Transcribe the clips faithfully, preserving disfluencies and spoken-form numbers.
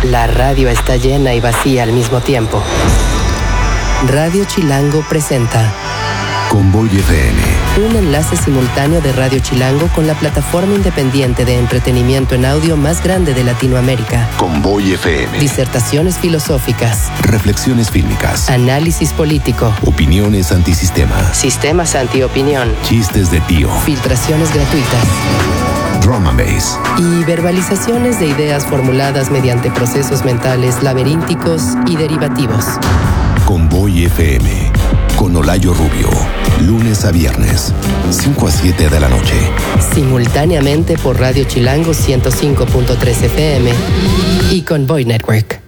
La radio está llena y vacía al mismo tiempo. Radio Chilango presenta Convoy F M. Un enlace simultáneo de Radio Chilango con la plataforma independiente de entretenimiento en audio más grande de Latinoamérica. Convoy F M. Disertaciones filosóficas. Reflexiones fílmicas. Análisis político. Opiniones antisistema. Sistemas antiopinión. Chistes de tío. Filtraciones gratuitas. Drum and Bass. Y verbalizaciones de ideas formuladas mediante procesos mentales laberínticos y derivativos. Convoy F M. Con Olayo Rubio. Lunes a viernes, cinco a siete de la noche. Simultáneamente por Radio Chilango ciento cinco punto tres F M y Convoy Network.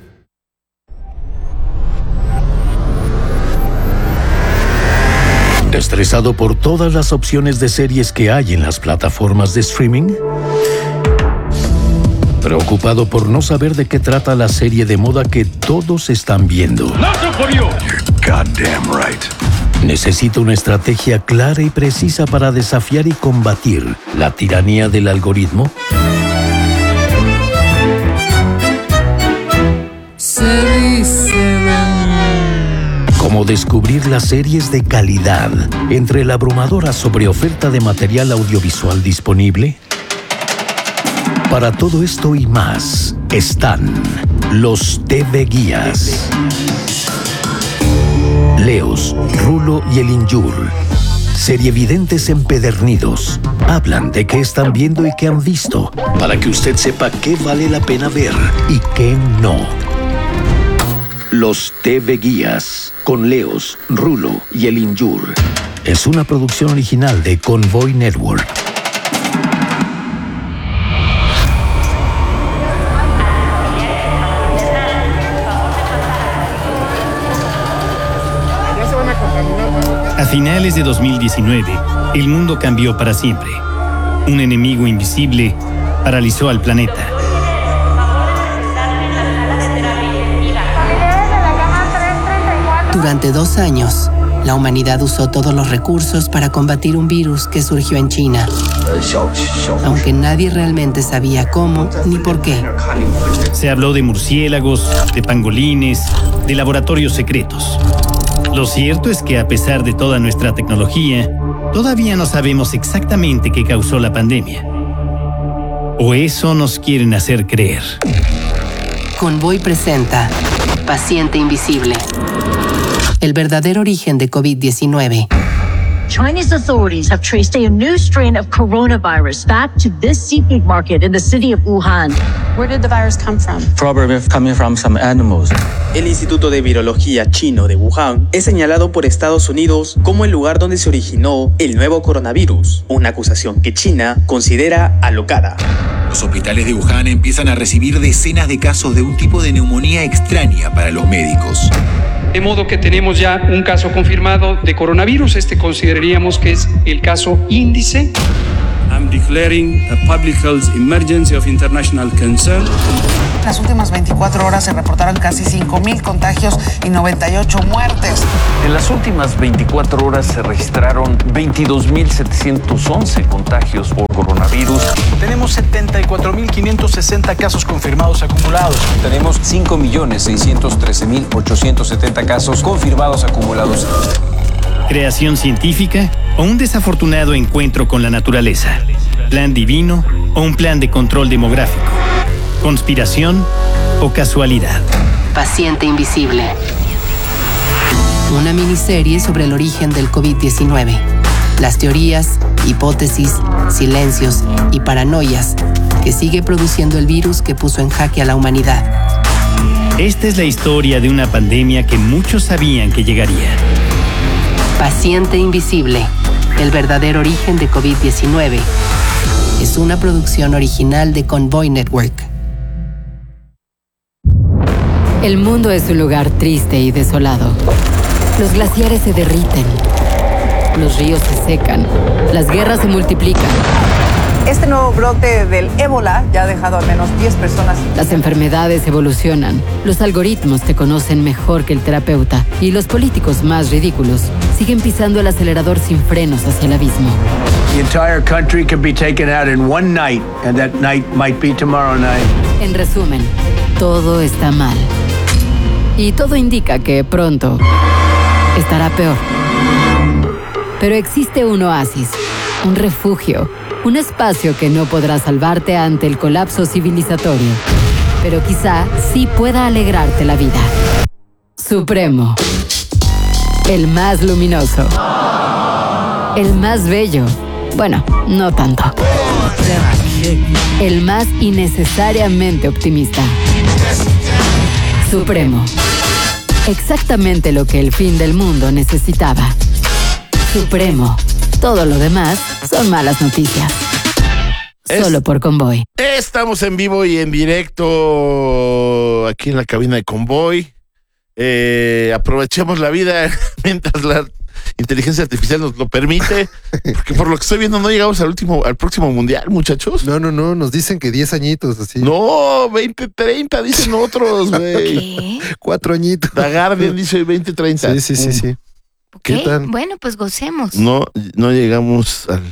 ¿Estresado por todas las opciones de series que hay en las plataformas de streaming? ¿Preocupado por no saber de qué trata la serie de moda que todos están viendo? You're goddamn right. ¿Necesita una estrategia clara y precisa para desafiar y combatir la tiranía del algoritmo? ¿Cómo descubrir las series de calidad entre la abrumadora sobreoferta de material audiovisual disponible? Para todo esto y más, están los T V Guías. Leos, Rulo y el Injur, serievidentes empedernidos, hablan de qué están viendo y qué han visto, para que usted sepa qué vale la pena ver y qué no. Los T V Guías, con Leos, Rulo y el Injur, es una producción original de Convoy Network. A finales de dos mil diecinueve, el mundo cambió para siempre. Un enemigo invisible paralizó al planeta. Durante dos años, la humanidad usó todos los recursos para combatir un virus que surgió en China, aunque nadie realmente sabía cómo ni por qué. Se habló de murciélagos, de pangolines, de laboratorios secretos. Lo cierto es que a pesar de toda nuestra tecnología, todavía no sabemos exactamente qué causó la pandemia. O eso nos quieren hacer creer. Convoy presenta Paciente Invisible. El verdadero origen de COVID diecinueve. Chinese authorities have traced a new strain of coronavirus back to this seafood market in the city of Wuhan. Where did the virus come from? Probably coming from some animals. El Instituto de Virología chino de Wuhan es señalado por Estados Unidos como el lugar donde se originó el nuevo coronavirus, una acusación que China considera alocada. Los hospitales de Wuhan empiezan a recibir decenas de casos de un tipo de neumonía extraña para los médicos. De modo que tenemos ya un caso confirmado de coronavirus. Este consideraríamos que es el caso índice. I'm declaring a public health emergency of international concern. En las últimas veinticuatro horas se reportaron casi cinco mil contagios y noventa y ocho muertes. En las últimas veinticuatro horas se registraron veintidós mil setecientos once contagios por coronavirus. Tenemos setenta y cuatro mil quinientos sesenta casos confirmados acumulados. Tenemos cinco millones seiscientos trece mil ochocientos setenta casos confirmados acumulados. ¿Creación científica o un desafortunado encuentro con la naturaleza? ¿Plan divino o un plan de control demográfico? ¿Conspiración o casualidad? Paciente Invisible. Una miniserie sobre el origen del COVID diecinueve. Las teorías, hipótesis, silencios y paranoias que sigue produciendo el virus que puso en jaque a la humanidad. Esta es la historia de una pandemia que muchos sabían que llegaría. Paciente Invisible. El verdadero origen de COVID diecinueve. Es una producción original de Convoy Network. El mundo es un lugar triste y desolado. Los glaciares se derriten. Los ríos se secan. Las guerras se multiplican. Este nuevo brote del ébola ya ha dejado al menos diez personas. Las enfermedades evolucionan. Los algoritmos te conocen mejor que el terapeuta. Y los políticos más ridículos siguen pisando el acelerador sin frenos hacia el abismo. The entire country can be taken out in one night, and that night might be tomorrow night. En resumen, todo está mal. Y todo indica que pronto estará peor. Pero existe un oasis, un refugio, un espacio que no podrá salvarte ante el colapso civilizatorio, pero quizá sí pueda alegrarte la vida. Supremo. El más luminoso. El más bello. Bueno, no tanto. El más innecesariamente optimista. Supremo. Exactamente lo que el fin del mundo necesitaba. Supremo. Todo lo demás son malas noticias. Es, Solo por Convoy. Estamos en vivo y en directo aquí en la cabina de Convoy. Eh, aprovechemos la vida mientras la inteligencia artificial nos lo permite, porque por lo que estoy viendo no llegamos al último, al próximo mundial, muchachos. No, no, no, nos dicen que diez añitos así. No, veinte, treinta dicen otros, güey. ¿Qué? Cuatro añitos. The Guardian dice veinte, treinta. Sí, sí, sí, sí. ¿Qué tal? Bueno, pues gocemos. No, no llegamos al,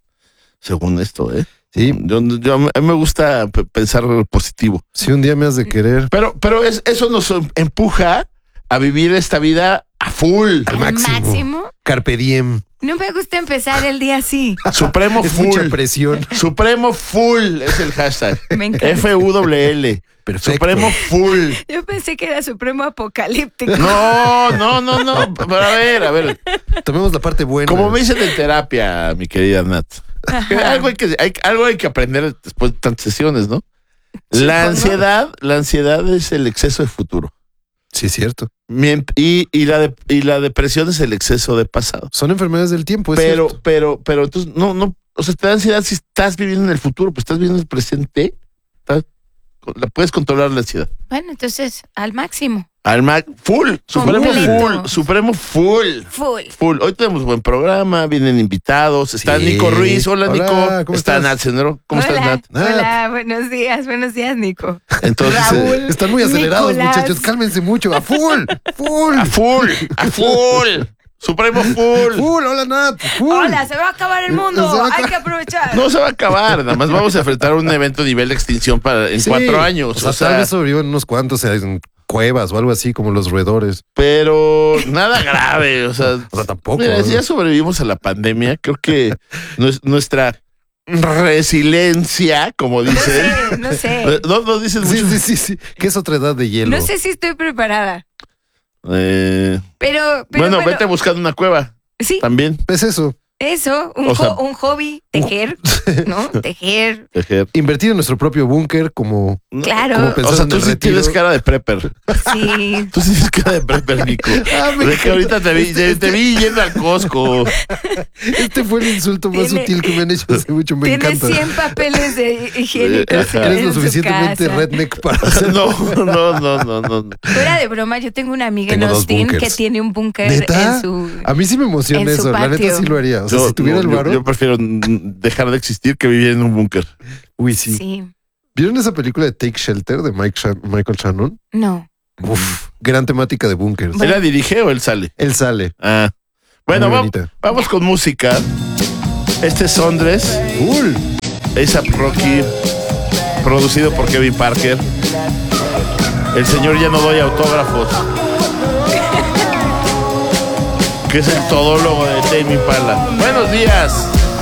según esto, ¿eh? Sí. Yo, yo, a mí me gusta p- pensar positivo. Sí, un día me has de querer. Pero, pero es, eso nos empuja a vivir esta vida a full. Al máximo. máximo. Carpe diem. No me gusta empezar el día así. Supremo es full. Mucha presión. Supremo full es el hashtag. Me encanta. F U L L. Perfecto. Supremo full. Yo pensé que era Supremo Apocalíptico. No, no, no, no. Pero a ver, a ver. Tomemos la parte buena. Como me dicen en terapia, mi querida Nat. Algo hay, que, hay, algo hay que aprender después de tantas sesiones, ¿no? La ansiedad, la ansiedad es el exceso de futuro. Sí, es cierto. Y, y, la de, y la depresión es el exceso de pasado. Son enfermedades del tiempo, es pero, cierto. pero, pero, entonces, no, no, o sea, te da ansiedad si estás viviendo en el futuro, pues estás viviendo en el presente, estás, la puedes controlar la ansiedad. Bueno, entonces, al máximo. Al Mac, full, Supremo Completo. full, Supremo full. Full. Full. Hoy tenemos buen programa, vienen invitados, está Sí. Nico Ruiz, hola, Hola, Nico, ¿cómo está estás? Nat Sendero, ¿cómo Hola, estás, Nat? Hola, buenos días, buenos días, Nico. Entonces, Raúl, eh, Están muy acelerados, Nicolás. muchachos. Cálmense mucho. A full. Full. a full, a full, Supremo full. Full. Hola, Nat. Full. Hola, se va a acabar el mundo, Se va a hay acabar. que aprovechar. No se va a acabar, nada más vamos a enfrentar un evento a nivel de extinción para, en Sí. cuatro años. O sea, O sea, tal vez sobreviven unos cuantos en cuevas o algo así, como los roedores. pero nada grave, o sea, O sea, tampoco. mira, si ya sobrevivimos a la pandemia, creo que nues- nuestra resiliencia, como No dicen, sé, no sé. no, no dices Sí, mucho. sí, sí, sí. ¿Qué es otra edad de hielo? No sé si estoy preparada, Eh, pero, pero bueno, bueno, vete buscando una cueva sí, también. Es eso. eso, un, O sea, jo- un hobby, tejer, ¿no? Tejer, Tejer. Invertir en nuestro propio búnker como... claro. Como pensar O sea, en tú el sí retiro. tienes cara de prepper. Sí. Tú sí tienes cara de prepper, Nico. Ah, me De que ahorita te vi, te, te vi yendo al Costco. Este fue el insulto más Tiene- sutil que me han hecho hace mucho. Me Tiene encanta. cien papeles de higiénicos Ajá. Eres en lo su suficientemente casa. redneck para hacer. No, no, no, no, no. Fuera de broma, yo tengo una amiga Tengo en dos Austin que búnkers. tiene un búnker ¿Neta? en su... A mí sí me emociona en su eso. La neta patio. sí lo haría. O sea, Yo, si tuviera no, el yo- varo. Yo, prefiero mm, dejar de existir que vivir en un búnker. Uy, sí. Sí. ¿Vieron esa película de Take Shelter de Mike Shan- Michael Shannon? No. Uf, gran temática de búnkers. ¿Él la dirige o él sale? Él sale. Ah. Bueno, Muy va- bonita. vamos con música. Este es Sondres. Cool. A$ap Rocky. Producido por Kevin Parker. El señor Ya No Doy Autógrafos. Que es el todólogo de Tame Impala. Buenos días.